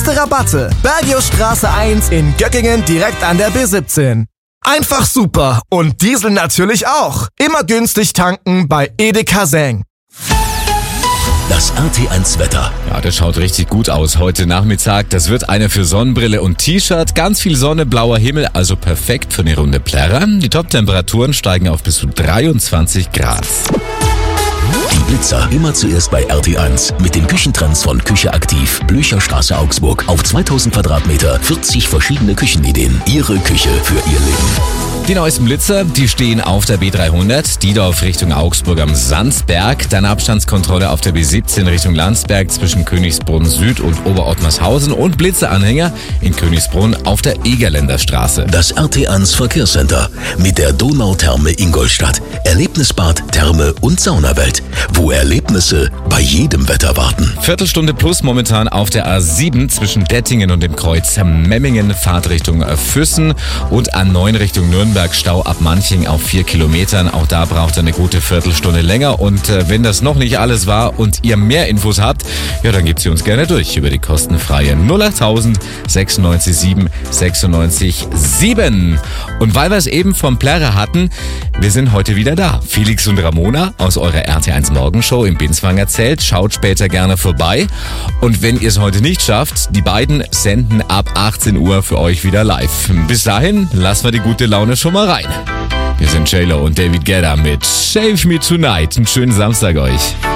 Beste Rabatte. Bergiusstraße 1 in Göckingen direkt an der B17. Einfach super und Diesel natürlich auch. Immer günstig tanken bei Edeka Seng. Das RT1 Wetter. Ja, das schaut richtig gut aus heute Nachmittag. Das wird einer für Sonnenbrille und T-Shirt. Ganz viel Sonne, blauer Himmel, also perfekt für eine Runde Plärrer. Die Top-Temperaturen steigen auf bis zu 23 Grad. Die Blitzer immer zuerst bei RT1 mit den Küchentrends von Küche aktiv, Blücherstraße Augsburg. Auf 2000 Quadratmeter 40 verschiedene Küchenideen. Ihre Küche für Ihr Leben. Die neuesten Blitzer, die stehen auf der B300, Diedorf Richtung Augsburg am Sandsberg, dann Abstandskontrolle auf der B17 Richtung Landsberg zwischen Königsbrunn Süd und Oberottmarshausen und Blitzeranhänger in Königsbrunn auf der Egerländer Straße. Das RT1 Verkehrscenter mit der Donautherme Ingolstadt. Erlebnisbad, Therme und Saunawelt, wo Erlebnisse bei jedem Wetter warten. Viertelstunde plus momentan auf der A7 zwischen Dettingen und dem Kreuz Memmingen, Fahrtrichtung Füssen und A9 Richtung Nürnberg. Stau ab Manching auf 4 Kilometern. Auch da braucht er eine gute Viertelstunde länger. Und wenn das noch nicht alles war und ihr mehr Infos habt, ja, dann gebt sie uns gerne durch über die kostenfreie 08000 96 7 96 7. Und weil wir es eben vom Plärrer hatten, wir sind heute wieder da. Felix und Ramona aus eurer RT1 Morgenshow im Binswanger Zelt. Schaut später gerne vorbei. Und wenn ihr es heute nicht schafft, die beiden senden ab 18 Uhr für euch wieder live. Bis dahin lassen wir die gute Laune schon mal rein. Wir sind J-Lo und David Guetta mit Shave Me Tonight. Einen schönen Samstag euch.